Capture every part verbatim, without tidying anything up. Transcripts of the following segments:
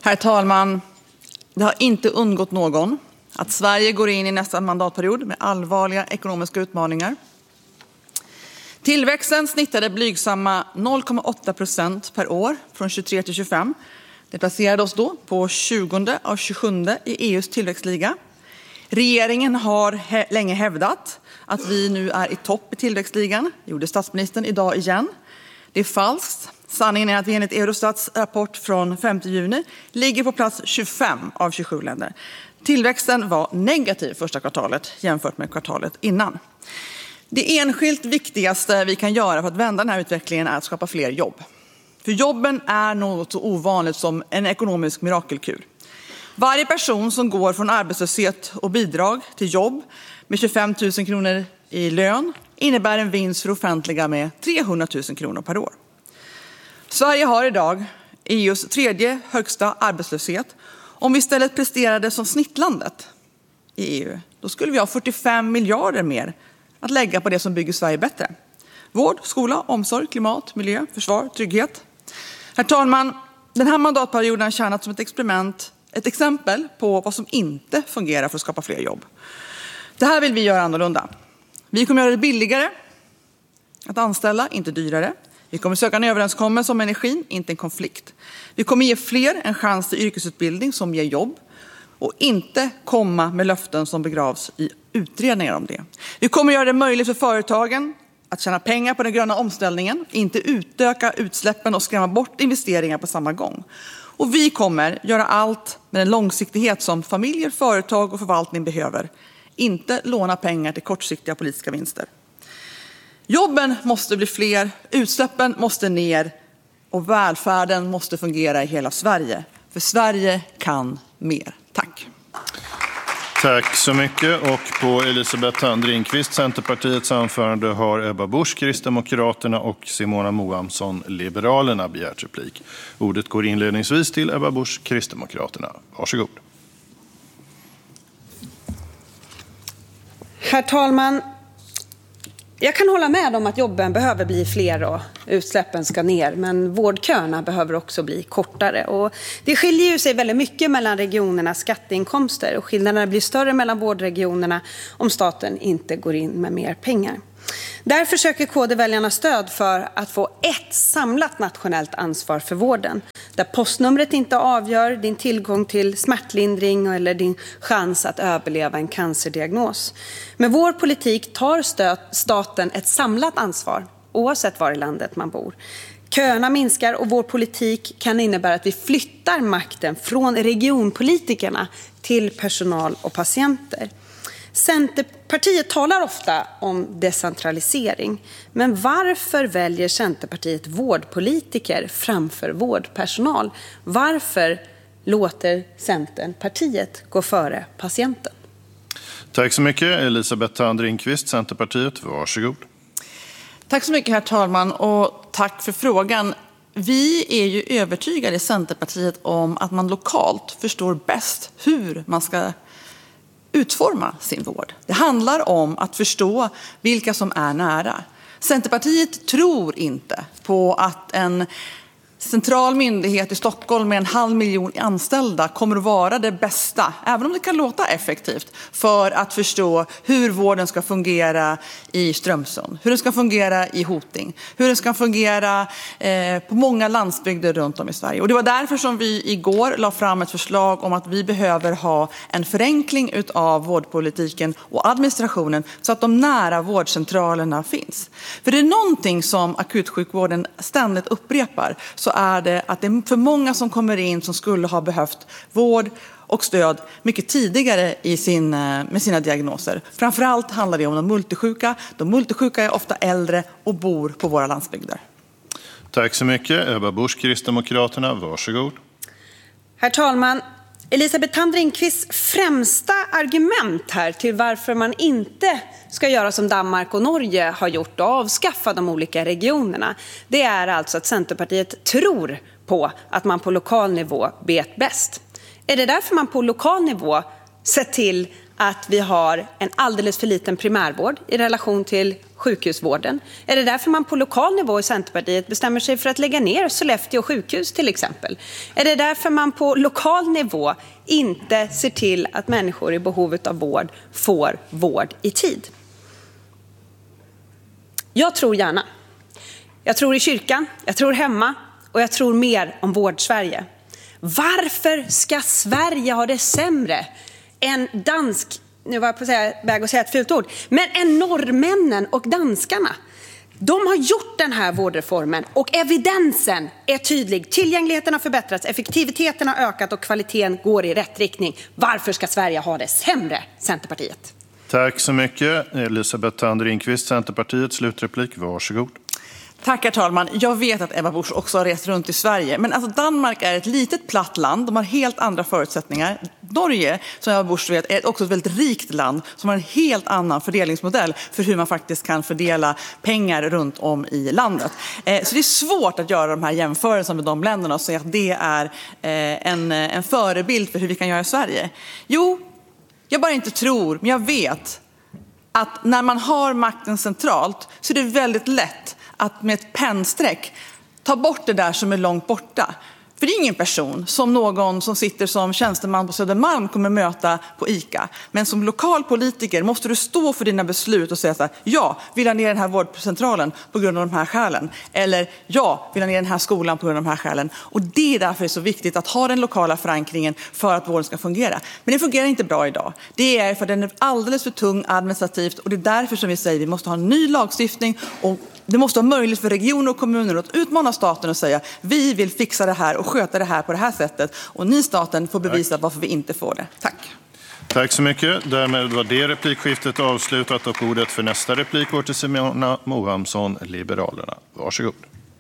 Herr talman! Det har inte undgått någon att Sverige går in i nästa mandatperiod med allvarliga ekonomiska utmaningar. Tillväxten snittade blygsamma noll komma åtta procent per år från tjugotre till tjugofem. Det placerade oss då på tjugonde av tjugosju i E U:s tillväxtliga. Regeringen har he- länge hävdat att vi nu är i topp i tillväxtligan. Det gjorde statsministern idag igen. Det är falskt. Sanningen är att vi enligt Eurostats rapport från femte juni ligger på plats tjugofem av tjugosju länder. Tillväxten var negativ första kvartalet jämfört med kvartalet innan. Det enskilt viktigaste vi kan göra för att vända den här utvecklingen är att skapa fler jobb. För jobben är något så ovanligt som en ekonomisk mirakelkur. Varje person som går från arbetslöshet och bidrag till jobb med tjugofem tusen kronor i lön innebär en vinst för offentliga med trehundra tusen kronor per år. Sverige har idag E U:s tredje högsta arbetslöshet. Om vi istället presterade som snittlandet i E U, då skulle vi ha fyrtiofem miljarder mer att lägga på det som bygger Sverige bättre. Vård, skola, omsorg, klimat, miljö, försvar, trygghet. Herr talman, den här mandatperioden har tjänat som ett experiment, ett exempel på vad som inte fungerar för att skapa fler jobb. Det här vill vi göra annorlunda. Vi kommer göra det billigare att anställa, inte dyrare. Vi kommer söka en överenskommelse om energin, inte en konflikt. Vi kommer ge fler en chans till yrkesutbildning som ger jobb och inte komma med löften som begravs i utredningar om det. Vi kommer göra det möjligt för företagen att tjäna pengar på den gröna omställningen, inte utöka utsläppen och skrämma bort investeringar på samma gång. Och vi kommer göra allt med den långsiktighet som familjer, företag och förvaltning behöver. Inte låna pengar till kortsiktiga politiska vinster. Jobben måste bli fler, utsläppen måste ner och välfärden måste fungera i hela Sverige. För Sverige kan mer. Tack. Tack så mycket. Och på Elisabeth Thand Ringqvist, Centerpartiets anförande, har Ebba Busch, Kristdemokraterna, och Simona Moamsson, Liberalerna, begärt replik. Ordet går inledningsvis till Ebba Busch, Kristdemokraterna. Varsågod. Herr talman, jag kan hålla med om att jobben behöver bli fler och utsläppen ska ner, men vårdköerna behöver också bli kortare. Och det skiljer ju sig väldigt mycket mellan regionernas skatteinkomster, och skillnaderna blir större mellan vårdregionerna om staten inte går in med mer pengar. Därför söker K D-väljarna stöd för att få ett samlat nationellt ansvar för vården, där postnumret inte avgör din tillgång till smärtlindring eller din chans att överleva en cancerdiagnos. Med vår politik tar staten ett samlat ansvar, oavsett var i landet man bor. Köerna minskar och vår politik kan innebära att vi flyttar makten från regionpolitikerna till personal och patienter. Centerpartiet talar ofta om decentralisering, men varför väljer Centerpartiet vårdpolitiker framför vårdpersonal? Varför låter Centerpartiet gå före patienten? Tack så mycket. Elisabeth Thand Ringqvist, Centerpartiet, varsågod. Tack så mycket, herr talman, och tack för frågan. Vi är ju övertygade i Centerpartiet om att man lokalt förstår bäst hur man ska utforma sin vård. Det handlar om att förstå vilka som är nära. Centerpartiet tror inte på att en central myndighet i Stockholm med en halv miljon anställda kommer att vara det bästa, även om det kan låta effektivt, för att förstå hur vården ska fungera i Strömsund, hur den ska fungera i Hoting, hur den ska fungera eh, på många landsbygder runt om i Sverige. Och det var därför som vi igår la fram ett förslag om att vi behöver ha en förenkling av vårdpolitiken och administrationen så att de nära vårdcentralerna finns. För det är någonting som akutsjukvården ständigt upprepar, så är det att det är för många som kommer in som skulle ha behövt vård och stöd mycket tidigare i sin, med sina diagnoser. Framförallt handlar det om de multisjuka. De multisjuka är ofta äldre och bor på våra landsbygder. Tack så mycket. Ebba Busch, Kristdemokraterna, varsågod. Herr talman, Elisabeth Thand Ringqvists främsta argument här till varför man inte ska göra som Danmark och Norge har gjort och avskaffa de olika regionerna, det är alltså att Centerpartiet tror på att man på lokal nivå vet bäst. Är det därför man på lokal nivå sett till att vi har en alldeles för liten primärvård i relation till sjukhusvården? Är det därför man på lokal nivå i Centerpartiet bestämmer sig för att lägga ner Sollefteå sjukhus till exempel? Är det därför man på lokal nivå inte ser till att människor i behovet av vård får vård i tid? Jag tror gärna. Jag tror i kyrkan, jag tror hemma och jag tror mer om Vårdsverige. Varför ska Sverige ha det sämre än dansk, nu var jag på väg att säga ett fult ord, men än norrmännen och danskarna? De har gjort den här vårdreformen och evidensen är tydlig. Tillgängligheten har förbättrats, effektiviteten har ökat och kvaliteten går i rätt riktning. Varför ska Sverige ha det sämre, Centerpartiet? Tack så mycket. Elisabeth Thand Ringqvist, Centerpartiet, slutreplik. Varsågod. Tack, herr talman. Jag vet att Ebba Busch också har rest runt i Sverige. Men alltså Danmark är ett litet platt land. De har helt andra förutsättningar. Norge, som Ebba Busch vet, är också ett väldigt rikt land som har en helt annan fördelningsmodell för hur man faktiskt kan fördela pengar runt om i landet. Eh, så det är svårt att göra de här jämförelserna med de länderna och säga att det är eh, en, en förebild för hur vi kan göra i Sverige. Jo, jag bara inte tror, men jag vet att när man har makten centralt så är det väldigt lätt att med ett pennsträck ta bort det där som är långt borta. För det är ingen person som någon som sitter som tjänsteman på Södermalm kommer möta på ICA. Men som lokal politiker måste du stå för dina beslut och säga så här: ja, vill jag ner den här vårdcentralen på grund av de här skälen. Eller ja, vill jag ner den här skolan på grund av de här skälen. Och det är därför det är så viktigt att ha den lokala förankringen för att vården ska fungera. Men det fungerar inte bra idag. Det är för att den är alldeles för tung administrativt och det är därför som vi säger att vi måste ha en ny lagstiftning och det måste vara möjligt för regioner och kommuner att utmana staten och säga vi vill fixa det här och sköta det här på det här sättet. Och ni staten får bevisa Tack. Varför vi inte får det. Tack. Tack så mycket. Därmed var det replikskiftet avslutat och ordet för nästa replik går till Simona Moamsson, Liberalerna. Varsågod.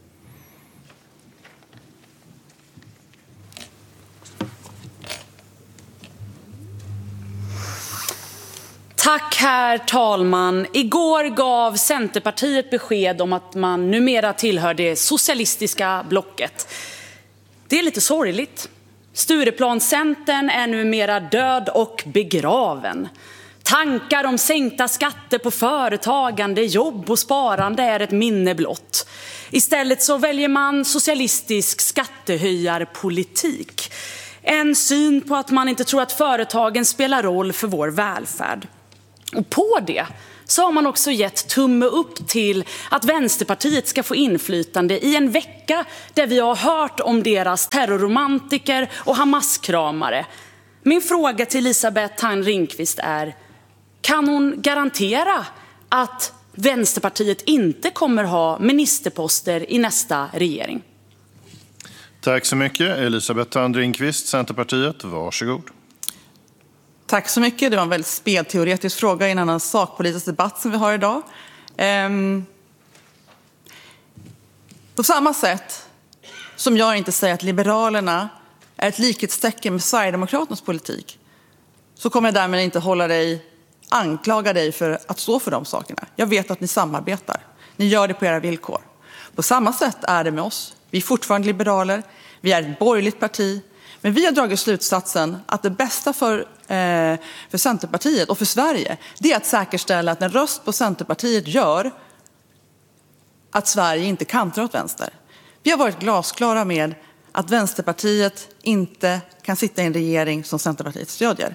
Tack, herr talman. Igår gav Centerpartiet besked om att man numera tillhör det socialistiska blocket. Det är lite sorgligt. Stureplanscentern är numera död och begraven. Tankar om sänkta skatter på företagande, jobb och sparande är ett minne blott. Istället så väljer man socialistisk skattehöjarpolitik. En syn på att man inte tror att företagen spelar roll för vår välfärd. Och på det så har man också gett tumme upp till att Vänsterpartiet ska få inflytande i en vecka där vi har hört om deras terrorromantiker och Hamas-kramare. Min fråga till Elisabeth Thand Ringqvist är: kan hon garantera att Vänsterpartiet inte kommer ha ministerposter i nästa regering? Tack så mycket. Elisabeth Thand Ringqvist, Centerpartiet. Varsågod. Tack så mycket. Det var en väldigt spelteoretisk fråga i en annan sakpolitisk debatt som vi har idag. Ehm, på samma sätt som jag inte säger att Liberalerna är ett likhetstecken med Sverigedemokraternas politik, så kommer jag därmed inte hålla dig, anklaga dig för att stå för de sakerna. Jag vet att ni samarbetar. Ni gör det på era villkor. På samma sätt är det med oss. Vi är fortfarande liberaler. Vi är ett borgerligt parti. Men vi har dragit slutsatsen att det bästa för, eh, för Centerpartiet och för Sverige, det är att säkerställa att en röst på Centerpartiet gör att Sverige inte kantrar åt vänster. Vi har varit glasklara med att Vänsterpartiet inte kan sitta i en regering som Centerpartiet stödjer.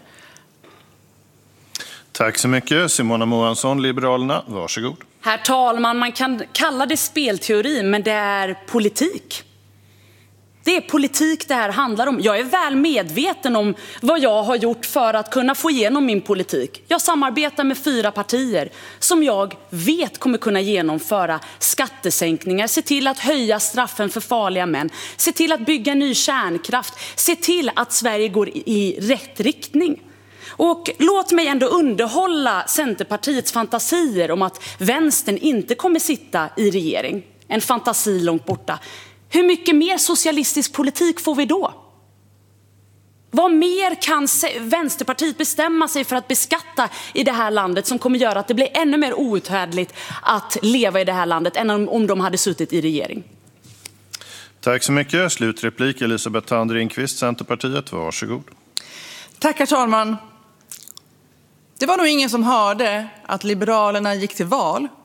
Tack så mycket. Simona Moamsson, Liberalerna. Varsågod. Herr talman, man kan kalla det spelteori, men det är politik. Det är politik det här handlar om. Jag är väl medveten om vad jag har gjort för att kunna få igenom min politik. Jag samarbetar med fyra partier som jag vet kommer kunna genomföra skattesänkningar, se till att höja straffen för farliga män, se till att bygga ny kärnkraft, se till att Sverige går i rätt riktning. Och låt mig ändå underhålla Centerpartiets fantasier om att vänstern inte kommer sitta i regering. En fantasi långt borta. Hur mycket mer socialistisk politik får vi då? Vad mer kan Vänsterpartiet bestämma sig för att beskatta i det här landet som kommer göra att det blir ännu mer outhärdligt att leva i det här landet än om de hade suttit i regering? Tack så mycket. Slutreplik Elisabeth Thand Ringqvist, Centerpartiet. Varsågod. Tack, herr talman. Det var nog ingen som hörde att Liberalerna gick till val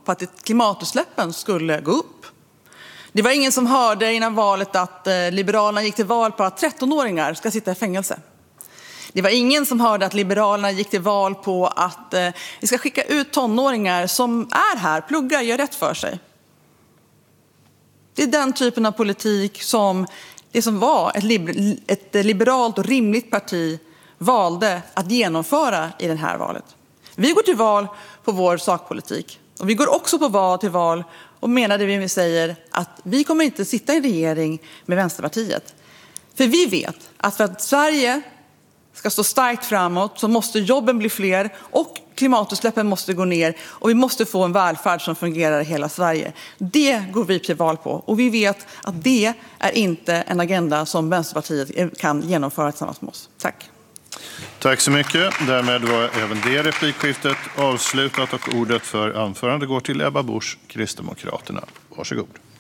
på att klimatutsläppen skulle gå upp. Det var ingen som hörde innan valet att Liberalerna gick till val på att trettonåringar ska sitta i fängelse. Det var ingen som hörde att Liberalerna gick till val på att vi ska skicka ut tonåringar som är här, pluggar, gör rätt för sig. Det är den typen av politik som det som var ett, liber- ett liberalt och rimligt parti valde att genomföra i det här valet. Vi går till val på vår sakpolitik. Och vi går också på val till val och menar det vi säger att vi kommer inte sitta i en regering med Vänsterpartiet. För vi vet att för att Sverige ska stå starkt framåt så måste jobben bli fler och klimatutsläppen måste gå ner och vi måste få en välfärd som fungerar i hela Sverige. Det går vi till val på och vi vet att det är inte en agenda som Vänsterpartiet kan genomföra tillsammans med oss. Tack. Tack så mycket. Därmed var även det replikskiftet avslutat och ordet för anförande går till Ebba Busch, Kristdemokraterna. Varsågod.